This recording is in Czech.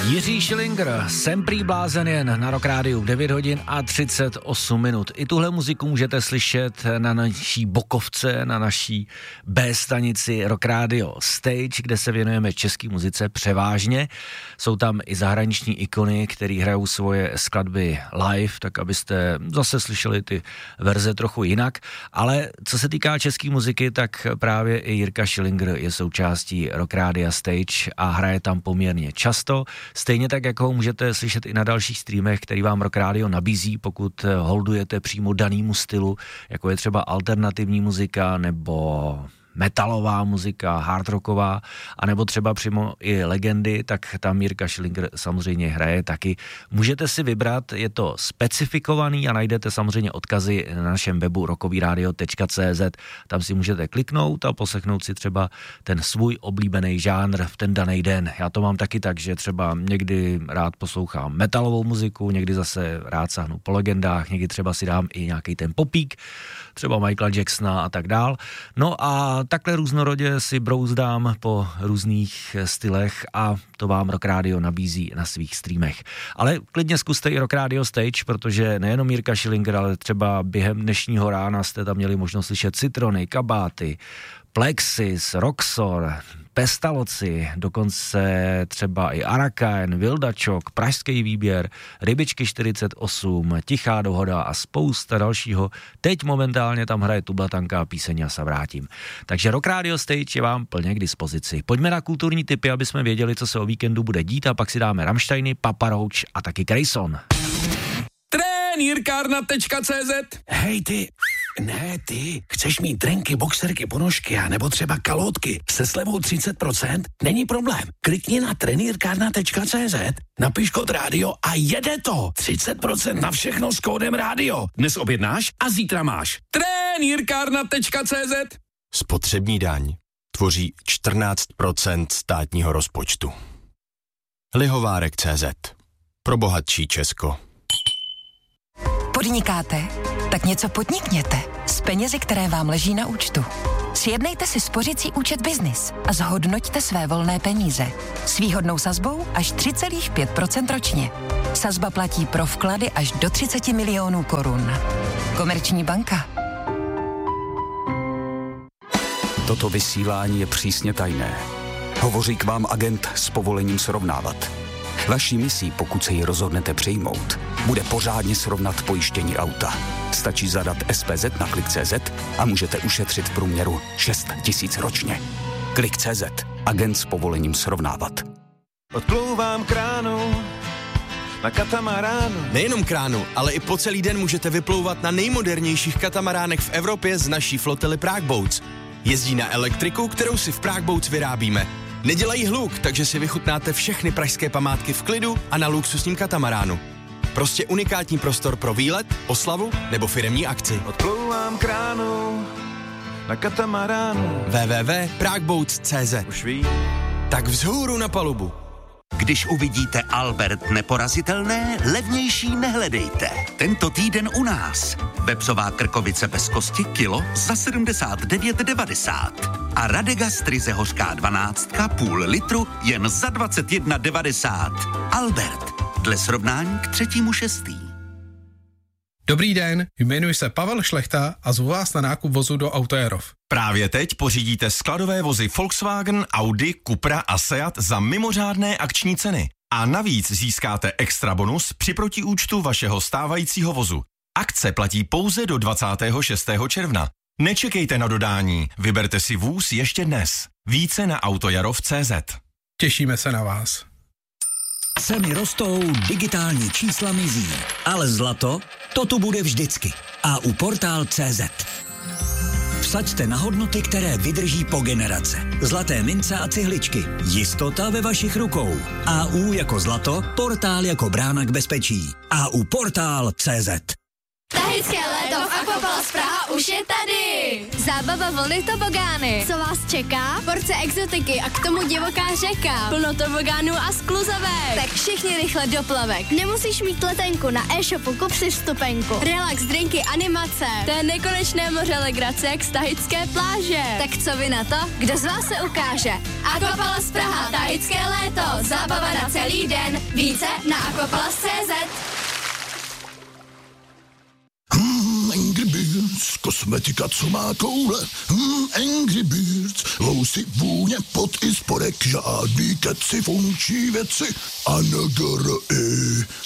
Jiří Schillinger, Jsem prý blázen jen na Rock Rádiu 9 hodin a 38 minut. I tuhle muziku můžete slyšet na naší bokovce, na naší B stanici Rock Radio Stage, kde se věnujeme české muzice převážně. Jsou tam i zahraniční ikony, který hrajou svoje skladby live, tak abyste zase slyšeli ty verze trochu jinak. Ale co se týká české muziky, tak právě i Jirka Schillinger je součástí Rock Radio Stage a hraje tam poměrně často. Stejně tak, jako ho můžete slyšet i na dalších streamech, který vám Rock Radio nabízí, pokud holdujete přímo danému stylu, jako je třeba alternativní muzika nebo metalová muzika, hard rocková, anebo třeba přímo i legendy, tak tam Jirka Schillinger samozřejmě hraje taky. Můžete si vybrat, je to specifikovaný a najdete samozřejmě odkazy na našem webu rockovyradio.cz. Tam si můžete kliknout a poslechnout si třeba ten svůj oblíbený žánr v ten daný den. Já to mám taky tak, že třeba někdy rád poslouchám metalovou muziku, někdy zase rád sahnu po legendách, někdy třeba si dám i nějaký ten popík, třeba Michaela Jacksona a tak dál. No a takhle různorodě si brouzdám po různých stylech a to vám Rock Radio nabízí na svých streamech. Ale klidně zkuste i Rock Radio Stage, protože nejenom Jirka Schillinger, ale třeba během dnešního rána jste tam měli možnost slyšet Citrony, Kabáty, Plexis, Roxor, Pestaloci, dokonce třeba i Arakain, Vildačok, Pražský výběr, Rybičky 48, Tichá dohoda a spousta dalšího. Teď momentálně tam hraje Tublatanka a píseň Já se vrátím. Takže Rock Radio Stage je vám plně k dispozici. Pojďme na kulturní tipy, aby jsme věděli, co se o víkendu bude dít, a pak si dáme Rammsteiny, Papa Roach a taky Grayson. Trenýrkárna.cz. Hej ty, ne ty, chceš mít drenky, boxerky, ponožky a nebo třeba kalotky se slevou 30%? Není problém. Klikni na trenýrkárna.cz, napiš kód rádio a jede to. 30% na všechno s kódem rádio. Dnes objednáš a zítra máš. Trenýrkárna.cz. Spotřební daň tvoří 14% státního rozpočtu. Lihovárek.cz. Pro bohatší Česko. Podnikáte? Tak něco podnikněte s penězi, které vám leží na účtu. Sjednejte si spořicí účet Biznis a zhodnoťte své volné peníze s výhodnou sazbou až 3,5% ročně. Sazba platí pro vklady až do 30 milionů korun. Komerční banka. Toto vysílání je přísně tajné. Hovoří k vám agent s povolením srovnávat. Vaší misí, pokud se ji rozhodnete přijmout, bude pořádně srovnat pojištění auta. Stačí zadat SPZ na Klik.cz a můžete ušetřit v průměru 6 000 ročně. Klik.cz. Agent s povolením srovnávat. Odplouvám kránu na katamaránu. Nejenom kránu, ale i po celý den můžete vyplouvat na nejmodernějších katamaránech v Evropě z naší flotily Prague Boats. Jezdí na elektriku, kterou si v Prague Boats vyrábíme. Nedělají hluk, takže si vychutnáte všechny pražské památky v klidu a na luxusním katamaránu. Prostě unikátní prostor pro výlet, oslavu nebo firemní akci. Odplouvám kránu na katamaránu. www.pragueboats.cz. Už ví. Tak vzhůru na palubu. Když uvidíte Albert neporazitelné, levnější nehledejte. Tento týden u nás. Vepsová krkovice bez kosti kilo za 79,90. A Radegast ryze hořká 12 půl litru jen za 21,90. Albert, dle srovnání k 3.6. Dobrý den, jmenuji se Pavel Šlechta a zvu vás na nákup vozu do Autojerov. Právě teď pořídíte skladové vozy Volkswagen, Audi, Cupra a Seat za mimořádné akční ceny. A navíc získáte extra bonus při protiúčtu vašeho stávajícího vozu. Akce platí pouze do 26. června. Nečekejte na dodání, vyberte si vůz ještě dnes. Více na autojarov.cz. Těšíme se na vás. Ceny rostou, digitální čísla mizí, ale zlato, to tu bude vždycky. AU Portál.cz. Vsaďte na hodnoty, které vydrží po generace. Zlaté mince a cihličky. Jistota ve vašich rukou. AU jako zlato, portál jako brána k bezpečí. AU Portál.cz. Tahické léto v Aquapalace Praha už je tady! Zábava vlny tobogány. Co vás čeká? Porce exotiky a k tomu divoká řeka. Plno tobogánů a skluzavek. Tak všichni rychle do plavek. Nemusíš mít letenku, na e-shopu kup si vstupenku. Relax, drinky, animace. To je nekonečné moře legrace jak z tahické pláže. Tak co vy na to? Kdo z vás se ukáže? Aquapalace Praha, tahické léto. Zábava na celý den. Více na aquapalace.cz. Angry Birds, kosmetika, co má koule. Angry Birds, vousy, vůně, pot i spodek, žádný keci, funkční věci. A